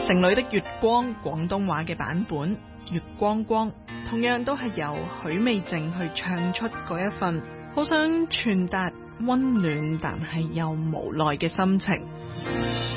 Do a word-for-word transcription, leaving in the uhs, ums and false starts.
城裏的月光廣東話嘅版本，月光光同樣都係由許美靜去唱出嗰一份好想傳達溫暖但係又無奈嘅心情。